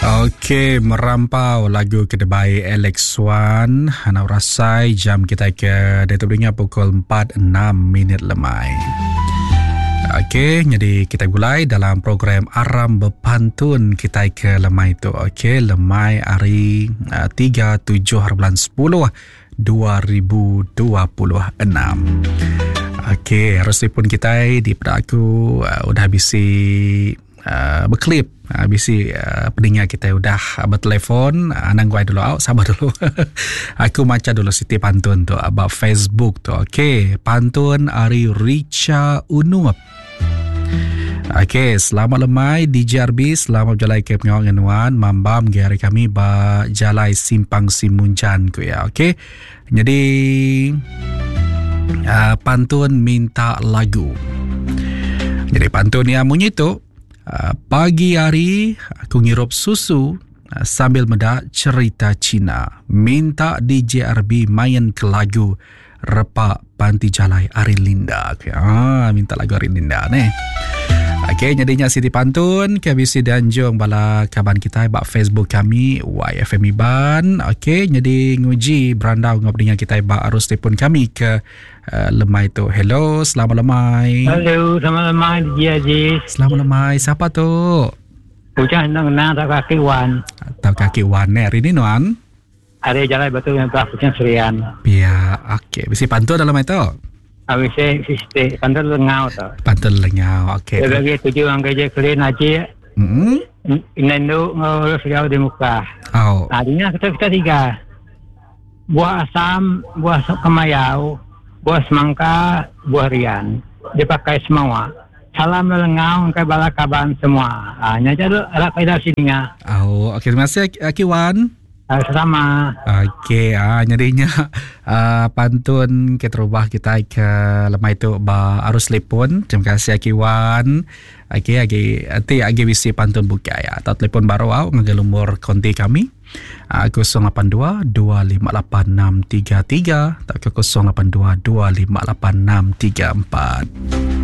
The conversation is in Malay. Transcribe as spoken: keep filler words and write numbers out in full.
Okey, merampau lagu Kedebai Alex Wan. Anak rasai jam kita ke detik pukul empat enam minit lemai. Okey, jadi kita mulai dalam program Aram Berpantun kita ke lemai tu. Okey, lemai hari uh, tiga tujuh bulan sepuluh dua ribu dua puluh enam. Okey, harus pun kita di pada aku uh, udah bisi uh, berklip. Uh, bisi uh, pendengar kita udah uh, bertelefon. uh, Anang guai dulu, oh, sabar dulu. Aku baca dulu siti pantun tu about Facebook tu. Okey, pantun Ari Richa Unup. Okey, selamat lemai D J R B, selamat jalai ke pengawangan wan, mambam gari kami ba jalai simpang simuncan ku ya. Okey. Jadi uh, pantun minta lagu. Jadi pantun yang bunyi tu, uh, pagi hari aku ngirup susu uh, sambil medak cerita Cina. Minta D J R B main ke lagu Repak Panti Jalai Arilinda. Okay. Ah, minta lagu Arilinda ni. Okey, jadinya Siti Pantun ke B C Danjung bala kaban kita bak Facebook kami Y F M Iban. Okey, jadi nguji berandau ngap dengan kita bak arus telefon kami ke uh, lemai tu. Hello, selamat lemai. Hello, selamat lemai D J Haji. Selamat lemai. Siapa tu? Ucap nak kenal tak kaki Wan. Tak kaki Wan ni hari ni Nuan. Ada jalan betul yang telah punya serian. Ya, okey. Bisi pantun dalam itu. Habis saya sistem pantun lengau tu. Pantun lengau, okey. Saya bagi tujuh orang kerja kalian aja. Hmm. Nendo ngurus jauh di muka. Oh. Tadinya kita kita tiga. Buah asam, buah kemayau, buah semangka, buah rian. Dipakai semua. Salam lengau ke bala kaban semua. Ah, nyaja tu ada kaidah sini ah. Oh, okey. Terima kasih Aki Wan. Uh, sama. Okey, ah jadinya uh, pantun kita rubah kita ke lemai tu ba arus telefon. Terima kasih Aki Wan. Okey, agi nanti agi bisi pantun buka ya. Atau telefon baru au ngagal umur konti kami. Uh, kosong lapan dua dua lima lapan enam tiga tiga atau ke kosong lapan dua dua lima lapan enam tiga empat.